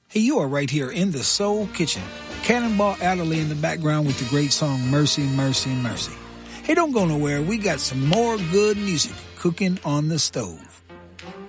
Hey, you are right here in the Soul Kitchen. Cannonball Adderley in the background with the great song Mercy, Mercy, Mercy. Hey, don't go nowhere. We got some more good music cooking on the stove.